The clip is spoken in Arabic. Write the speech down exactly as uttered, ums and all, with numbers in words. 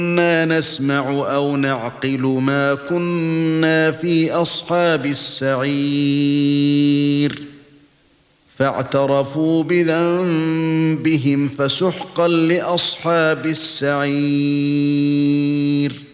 كُنَّا نَسْمَعُ أَوْ نَعْقِلُ مَا كُنَّا فِي أَصْحَابِ السَّعِيرِ فَاعْتَرَفُوا بِذَنبِهِمْ فَسُحْقًا لِأَصْحَابِ السَّعِيرِ